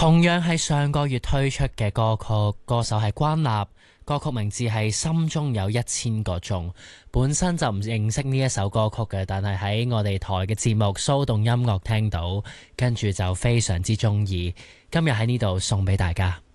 同樣係上個月推出嘅歌曲，歌手係關立，歌曲名字係《心中有1000個鐘》。本身就唔認識呢一首歌曲嘅，但係喺我哋台嘅節目騷動音樂聽到，跟住就非常之中意。今日喺呢度送俾大家。